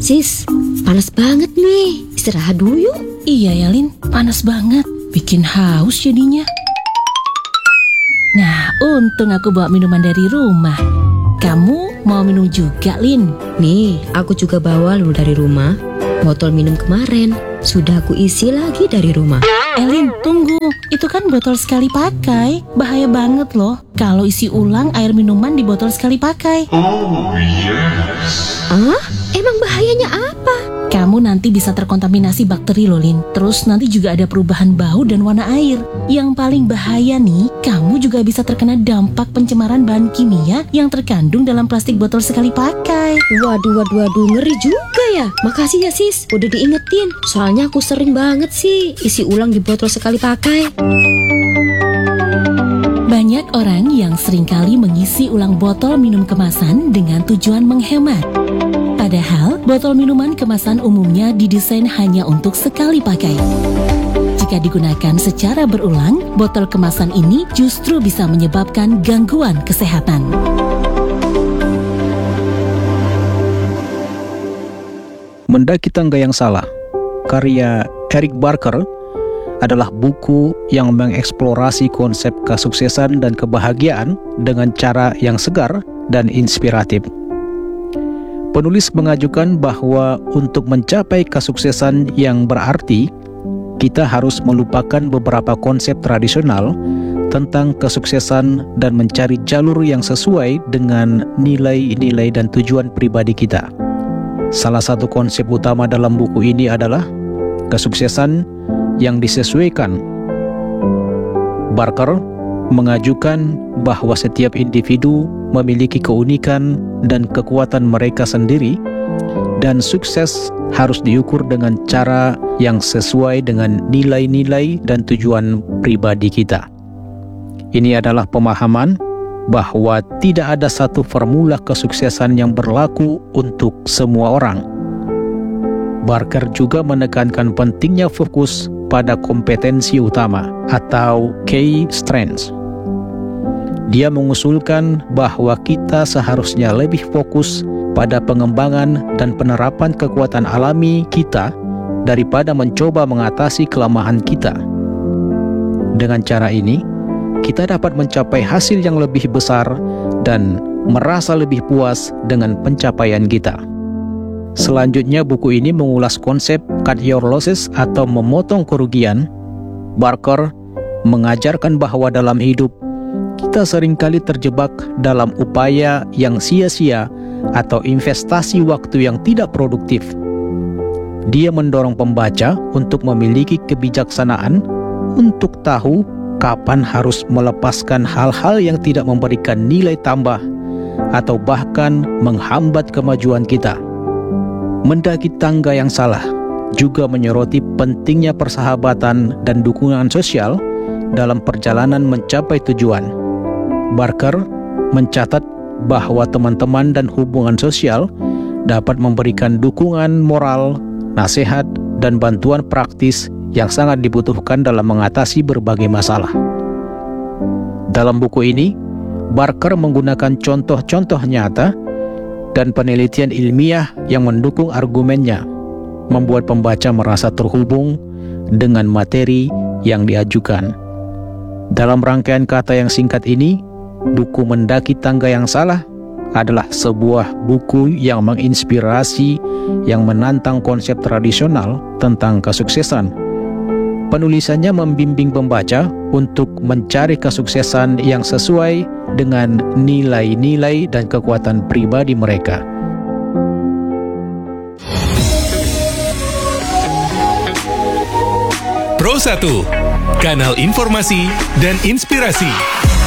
Sis, panas banget nih. Istirahat dulu yuk. Iya ya Lin, panas banget. Bikin haus jadinya. Nah, untung aku bawa minuman dari rumah. Kamu mau minum juga, Lin? Nih, aku juga bawa lu dari rumah. Botol minum kemarin sudah aku isi lagi dari rumah. Lin, tunggu. Itu kan botol sekali pakai. Bahaya banget loh kalau isi ulang air minuman di botol sekali pakai. Oh, yes. Ah, emang bahayanya apa? Kamu nanti bisa terkontaminasi bakteri loh, Lin. Terus nanti juga ada perubahan bau dan warna air. Yang paling bahaya nih, kamu juga bisa terkena dampak pencemaran bahan kimia yang terkandung dalam plastik botol sekali pakai. Waduh, ngeri juga ya. Makasih ya sis, udah diingetin. Soalnya aku sering banget sih isi ulang di botol sekali pakai. Banyak orang yang seringkali mengisi ulang botol minum kemasan dengan tujuan menghemat. Padahal, botol minuman kemasan umumnya didesain hanya untuk sekali pakai. Jika digunakan secara berulang, botol kemasan ini justru bisa menyebabkan gangguan kesehatan. Mendaki Tangga yang Salah, karya Eric Barker, adalah buku yang mengeksplorasi konsep kesuksesan dan kebahagiaan dengan cara yang segar dan inspiratif. Penulis mengajukan bahwa untuk mencapai kesuksesan yang berarti, kita harus melupakan beberapa konsep tradisional tentang kesuksesan dan mencari jalur yang sesuai dengan nilai-nilai dan tujuan pribadi kita. Salah satu konsep utama dalam buku ini adalah kesuksesan yang disesuaikan. Barker mengajukan bahwa setiap individu memiliki keunikan dan kekuatan mereka sendiri, dan sukses harus diukur dengan cara yang sesuai dengan nilai-nilai dan tujuan pribadi kita. Ini adalah pemahaman bahwa tidak ada satu formula kesuksesan yang berlaku untuk semua orang. Barker juga menekankan pentingnya fokus pada kompetensi utama atau key strengths. Dia mengusulkan bahwa kita seharusnya lebih fokus pada pengembangan dan penerapan kekuatan alami kita daripada mencoba mengatasi kelemahan kita. Dengan cara ini, kita dapat mencapai hasil yang lebih besar dan merasa lebih puas dengan pencapaian kita. Selanjutnya, buku ini mengulas konsep cut your losses atau memotong kerugian. Barker mengajarkan bahwa dalam hidup, kita seringkali terjebak dalam upaya yang sia-sia atau investasi waktu yang tidak produktif. Dia mendorong pembaca untuk memiliki kebijaksanaan untuk tahu kapan harus melepaskan hal-hal yang tidak memberikan nilai tambah atau bahkan menghambat kemajuan kita. Mendaki Tangga yang Salah juga menyoroti pentingnya persahabatan dan dukungan sosial dalam perjalanan mencapai tujuan. Barker mencatat bahwa teman-teman dan hubungan sosial dapat memberikan dukungan moral, nasihat, dan bantuan praktis yang sangat dibutuhkan dalam mengatasi berbagai masalah. Dalam buku ini, Barker menggunakan contoh-contoh nyata dan penelitian ilmiah yang mendukung argumennya, membuat pembaca merasa terhubung dengan materi yang diajukan. Dalam rangkaian kata yang singkat ini, buku Mendaki Tangga yang Salah adalah sebuah buku yang menginspirasi, yang menantang konsep tradisional tentang kesuksesan. Penulisannya membimbing pembaca untuk mencari kesuksesan yang sesuai dengan nilai-nilai dan kekuatan pribadi mereka. Pro 1, kanal informasi dan inspirasi.